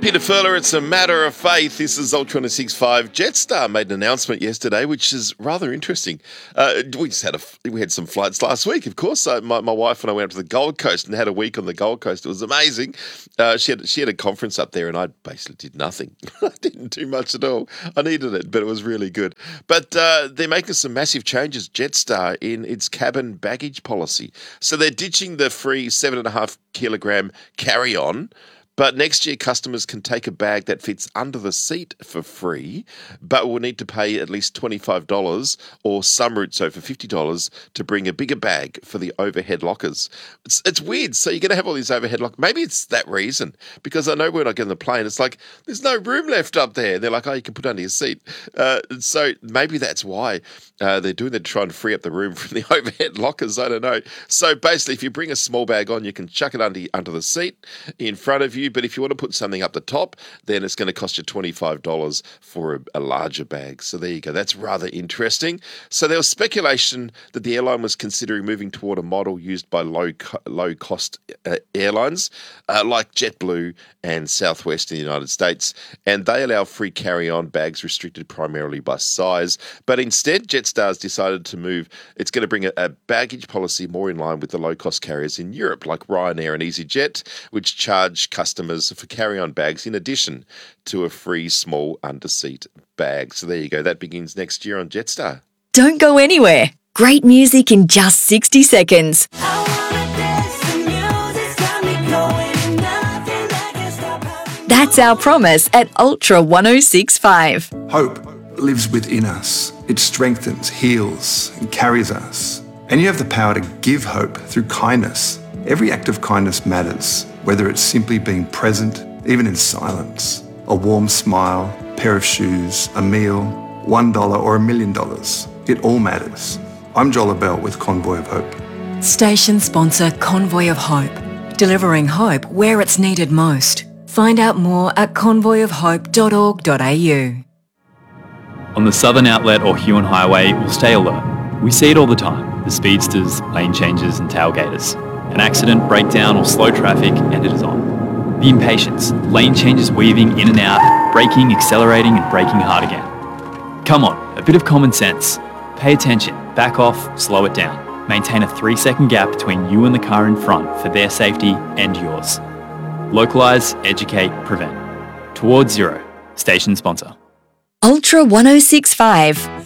Peter Furler, it's a matter of faith. This is Ultra 106.5. Jetstar made an announcement yesterday, which is rather interesting. We had some flights last week, of course. My wife and I went up to the Gold Coast and had a week on the Gold Coast. It was amazing. She had a conference up there, and I basically did nothing. I didn't do much at all. I needed it, but it was really good. But they're making some massive changes, Jetstar, in its cabin baggage policy. So they're ditching the free 7.5 kilogram carry-on. But next year, customers can take a bag that fits under the seat for free, but will need to pay at least $25 or some routes over $50 to bring a bigger bag for the overhead lockers. It's weird. So you're going to have all these overhead lockers. Maybe it's that reason, because I know when I get on the plane, it's like, there's no room left up there. They're like, oh, you can put it under your seat. So maybe that's why they're doing that to try and free up the room from the overhead lockers. I don't know. So basically, if you bring a small bag on, you can chuck it under the seat in front of you. But if you want to put something up the top, then it's going to cost you $25 for a larger bag. So there you go. That's rather interesting. So there was speculation that the airline was considering moving toward a model used by low-cost airlines like JetBlue and Southwest in the United States. And they allow free carry-on bags restricted primarily by size. But instead, Jetstar's decided to move. It's going to bring a baggage policy more in line with the low-cost carriers in Europe, like Ryanair and EasyJet, which charge customers for carry-on bags in addition to a free small under-seat bag. So there you go. That begins next year on Jetstar. Don't go anywhere. Great music in just 60 seconds. That's our promise at Ultra 106.5. Hope lives within us. It strengthens, heals, and carries us. And you have the power to give hope through kindness. Every act of kindness matters, whether it's simply being present, even in silence. A warm smile, a pair of shoes, a meal, $1 or $1 million. It all matters. I'm Joel Bell with Convoy of Hope. Station sponsor Convoy of Hope. Delivering hope where it's needed most. Find out more at convoyofhope.org.au. On the Southern Outlet or Huon Highway, we'll stay alert. We see it all the time. The speedsters, lane changes and tailgaters. An accident, breakdown or slow traffic and it is on. The impatience, lane changes weaving in and out, braking, accelerating and braking hard again. Come on, a bit of common sense. Pay attention, back off, slow it down. Maintain a 3-second gap between you and the car in front for their safety and yours. Localise, educate, prevent. Towards Zero. Station sponsor. Ultra 106.5.